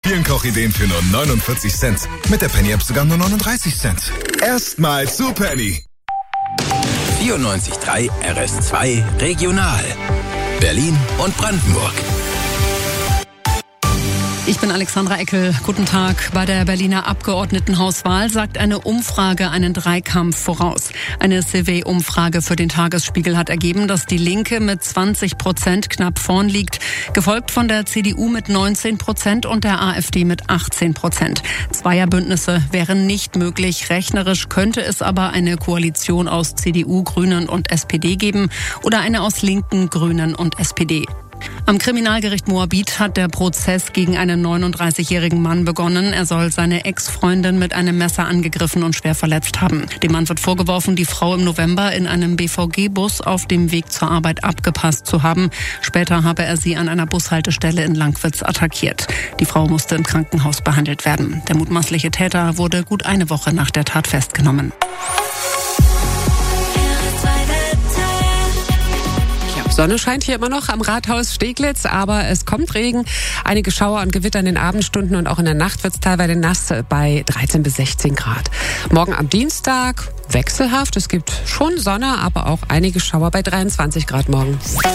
vielen Kochideen für nur 49 Cent. Mit der Penny-App sogar nur 39 Cent. Erstmal zu Penny. 94.3 RS2 Regional. Berlin und Brandenburg. Ich bin Alexandra Eckel. Guten Tag. Bei der Berliner Abgeordnetenhauswahl sagt eine Umfrage einen Dreikampf voraus. Eine CW-Umfrage für den Tagesspiegel hat ergeben, dass die Linke mit 20% knapp vorn liegt, gefolgt von der CDU mit 19% und der AfD mit 18%. Zweierbündnisse wären nicht möglich. Rechnerisch könnte es aber eine Koalition aus CDU, Grünen und SPD geben oder eine aus Linken, Grünen und SPD. Am Kriminalgericht Moabit hat der Prozess gegen einen 39-jährigen Mann begonnen. Er soll seine Ex-Freundin mit einem Messer angegriffen und schwer verletzt haben. Dem Mann wird vorgeworfen, die Frau im November in einem BVG-Bus auf dem Weg zur Arbeit abgepasst zu haben. Später habe er sie an einer Bushaltestelle in Langwitz attackiert. Die Frau musste im Krankenhaus behandelt werden. Der mutmaßliche Täter wurde gut eine Woche nach der Tat festgenommen. Sonne scheint hier immer noch am Rathaus Steglitz, aber es kommt Regen. Einige Schauer und Gewitter in den Abendstunden und auch in der Nacht wird es teilweise nass bei 13 bis 16 Grad. Morgen am Dienstag wechselhaft. Es gibt schon Sonne, aber auch einige Schauer bei 23 Grad morgen.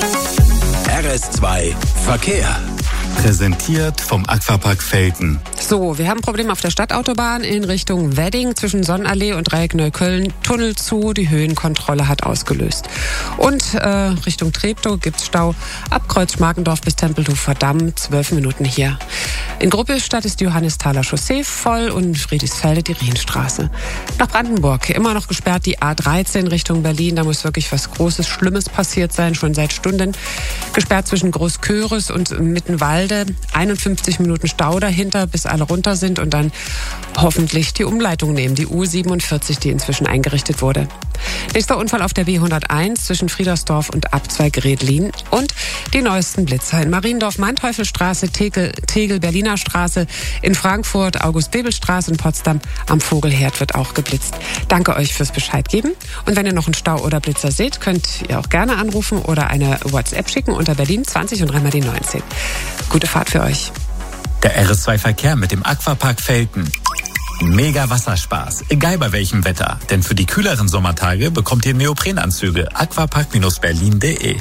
RS2 Verkehr. Präsentiert vom Aquapark Velten. So, wir haben ein Problem auf der Stadtautobahn in Richtung Wedding zwischen Sonnenallee und Dreieck Neukölln. Tunnel zu, die Höhenkontrolle hat ausgelöst. Und Richtung Treptow gibt's Stau ab Kreuz Schmargendorf bis Tempelhofer Damm, 12 Minuten hier. In Gruppelstadt ist die Johannisthaler Chaussee voll und in Friedrichsfelde die Rienstraße. Nach Brandenburg immer noch gesperrt die A13 Richtung Berlin. Da muss wirklich was Großes, Schlimmes passiert sein, schon seit Stunden. Gesperrt zwischen Großköris und Mittenwalde. 51 Minuten Stau dahinter, bis alle runter sind und dann hoffentlich die Umleitung nehmen, die U47, die inzwischen eingerichtet wurde. Nächster Unfall auf der B101 zwischen Friedersdorf und Abzweig Redlin und die neuesten Blitzer in Mariendorf, Main-Teufel-Straße, Tegel, Berliner Straße, in Frankfurt, August-Bebel-Straße in Potsdam, am Vogelherd wird auch geblitzt. Danke euch fürs Bescheid geben und wenn ihr noch einen Stau oder Blitzer seht, könnt ihr auch gerne anrufen oder eine WhatsApp schicken unter Berlin 20 und dreimal die 19. Gute Fahrt für euch. Der RS2 Verkehr mit dem Aquapark Velten. Mega Wasserspaß, egal bei welchem Wetter. Denn für die kühleren Sommertage bekommt ihr Neoprenanzüge. aquapark-berlin.de.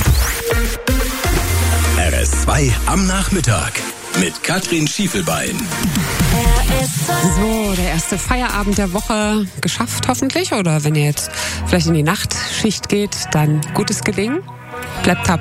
RS2 am Nachmittag mit Katrin Schiefelbein. So, der erste Feierabend der Woche geschafft hoffentlich. Oder wenn ihr jetzt vielleicht in die Nachtschicht geht, dann gutes Gelingen. Bleibt tapfer.